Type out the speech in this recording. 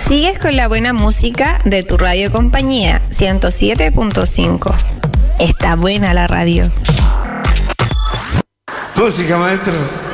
Sigues con la buena música de tu radio compañía, 107.5. Está buena la radio. Música, maestro.